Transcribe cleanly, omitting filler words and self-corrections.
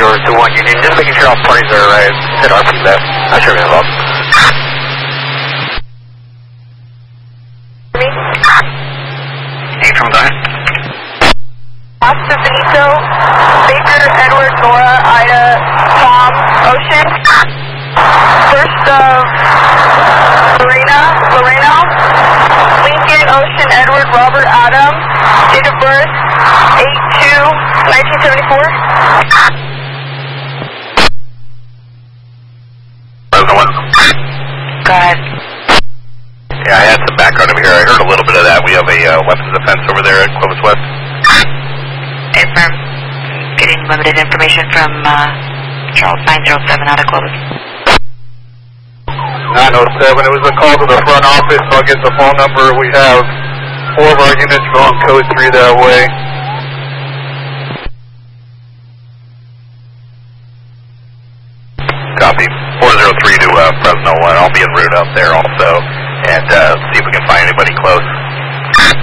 to 1 Union. Just making sure all parties are right. Hit RP left. Not sure everything's off. Hey, from that. Oscar Benito, Baker, Edward, Nora, Ida, Tom, Ocean. First of Lorena, Lincoln, Ocean, Edward, Robert, Adam. Date of birth, 8/2/1974. Go ahead. Yeah, I had some background over here. I heard a little bit of that. We have a weapons offense over there at Clovis West. Affirm. Getting limited information from Charles 907 out of Clovis. 907, it was a call to the front office. I'll get the phone number. We have 4 of our units going code 3 that way. Copy. 403 to Fresno 1. I'll be en route out there also.